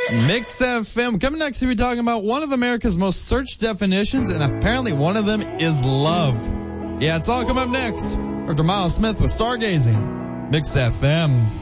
Mix FM. Coming next, we'll be talking about one of America's most searched definitions, and apparently one of them is love. Yeah, it's all coming up next. Dr. Miles Smith with Stargazing. Mix FM.